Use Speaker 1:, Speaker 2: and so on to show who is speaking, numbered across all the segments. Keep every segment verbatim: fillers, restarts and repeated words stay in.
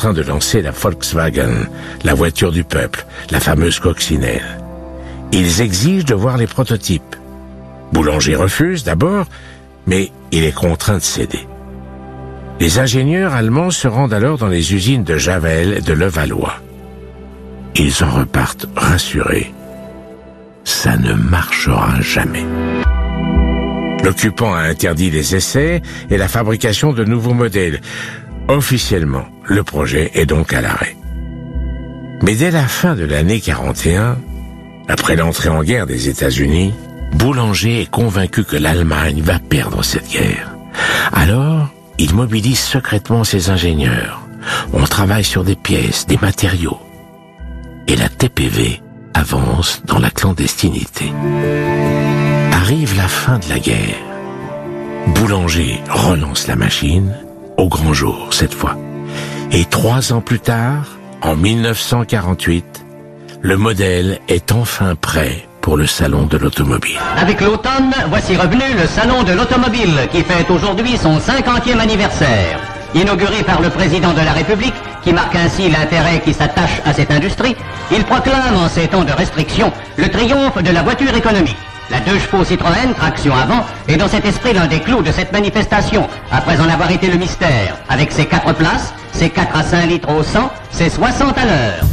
Speaker 1: train de lancer la Volkswagen, la voiture du peuple, la fameuse coccinelle. Ils exigent de voir les prototypes. Boulanger refuse d'abord, mais il est contraint de céder. Les ingénieurs allemands se rendent alors dans les usines de Javel et de Levallois. Ils en repartent rassurés. Ça ne marchera jamais. L'occupant a interdit les essais et la fabrication de nouveaux modèles. Officiellement, le projet est donc à l'arrêt. Mais dès la fin de l'année quarante et un, après l'entrée en guerre des États-Unis, Boulanger est convaincu que l'Allemagne va perdre cette guerre. Alors, il mobilise secrètement ses ingénieurs. On travaille sur des pièces, des matériaux. Et la T P V avance dans la clandestinité. Arrive la fin de la guerre. Boulanger relance la machine, au grand jour cette fois. Et trois ans plus tard, en mille neuf cent quarante-huit, le modèle est enfin prêt pour le salon de l'automobile.
Speaker 2: Avec l'automne, voici revenu le salon de l'automobile qui fête aujourd'hui son cinquantième anniversaire. Inauguré par le président de la République, qui marque ainsi l'intérêt qui s'attache à cette industrie, il proclame en ces temps de restriction le triomphe de la voiture économique. La deux chevaux Citroën, traction avant, est dans cet esprit l'un des clous de cette manifestation, après en avoir été le mystère, avec ses quatre places, ses quatre à cinq litres au cent, ses soixante à l'heure.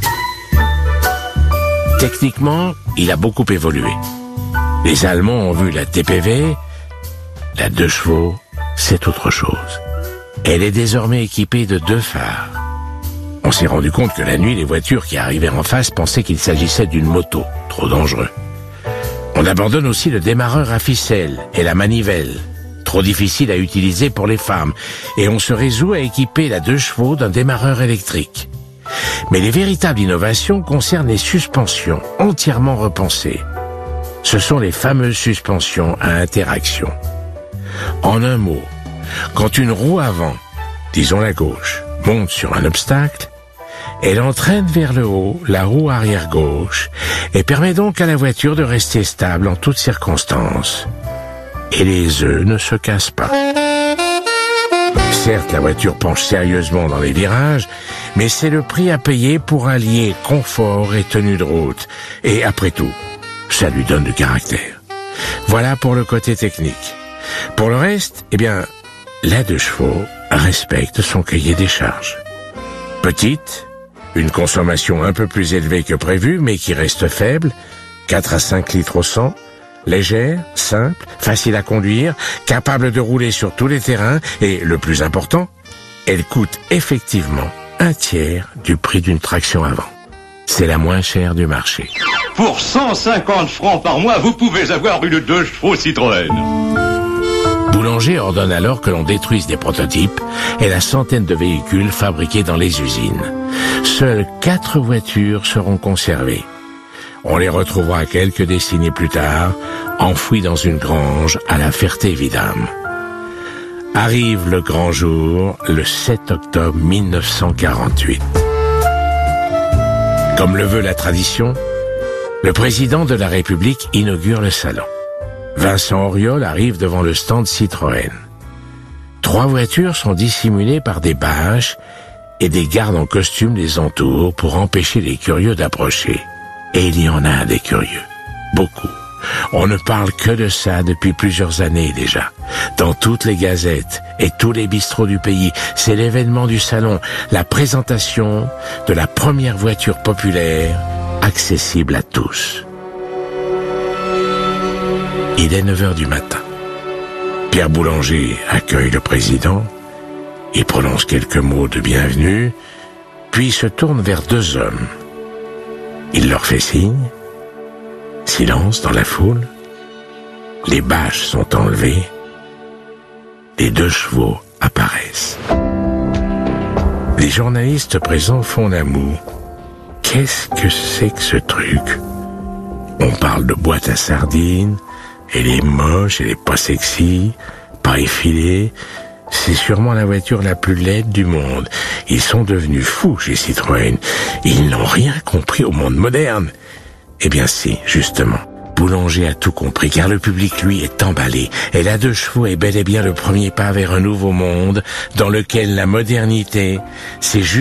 Speaker 1: Techniquement, il a beaucoup évolué. Les Allemands ont vu la T P V, la deux chevaux, c'est autre chose. Elle est désormais équipée de deux phares. On s'est rendu compte que la nuit, les voitures qui arrivaient en face pensaient qu'il s'agissait d'une moto, trop dangereux. On abandonne aussi le démarreur à ficelle et la manivelle, trop difficile à utiliser pour les femmes, et on se résout à équiper la deux chevaux d'un démarreur électrique. Mais les véritables innovations concernent les suspensions, entièrement repensées. Ce sont les fameuses suspensions à interaction. En un mot, quand une roue avant, disons la gauche, monte sur un obstacle, elle entraîne vers le haut la roue arrière gauche et permet donc à la voiture de rester stable en toutes circonstances. Et les œufs ne se cassent pas. Certes, la voiture penche sérieusement dans les virages, mais c'est le prix à payer pour allier confort et tenue de route. Et après tout, ça lui donne du caractère. Voilà pour le côté technique. Pour le reste, eh bien, la deux chevaux respecte son cahier des charges. Petite, une consommation un peu plus élevée que prévu, mais qui reste faible, quatre à cinq litres au cent, légère, simple, facile à conduire, capable de rouler sur tous les terrains, et le plus important, elle coûte effectivement un tiers du prix d'une traction avant. C'est la moins chère du marché.
Speaker 3: Pour cent cinquante francs par mois, vous pouvez avoir une deux chevaux Citroën.
Speaker 1: Boulanger ordonne alors que l'on détruise des prototypes et la centaine de véhicules fabriqués dans les usines. Seules quatre voitures seront conservées. On les retrouvera quelques décennies plus tard, enfouies dans une grange à la Ferté-Vidame. Arrive le grand jour, le sept octobre mille neuf cent quarante-huit. Comme le veut la tradition, le président de la République inaugure le salon. Vincent Auriol arrive devant le stand Citroën. Trois voitures sont dissimulées par des bâches et des gardes en costume les entourent pour empêcher les curieux d'approcher. Et il y en a des curieux. Beaucoup. On ne parle que de ça depuis plusieurs années déjà. Dans toutes les gazettes et tous les bistrots du pays, c'est l'événement du salon, la présentation de la première voiture populaire accessible à tous. Il est neuf heures du matin. Pierre Boulanger accueille le président, il prononce quelques mots de bienvenue, puis se tourne vers deux hommes. Il leur fait signe. Silence dans la foule. Les bâches sont enlevées. Les deux chevaux apparaissent. Les journalistes présents font la moue. Qu'est-ce que c'est que ce truc? On parle de boîte à sardines. Elle est moche, elle est pas sexy, pas effilée. C'est sûrement la voiture la plus laide du monde. Ils sont devenus fous chez Citroën. Ils n'ont rien compris au monde moderne. Eh bien si, justement. Boulanger a tout compris, car le public, lui, est emballé. Et la deux chevaux est bel et bien le premier pas vers un nouveau monde, dans lequel la modernité, c'est juste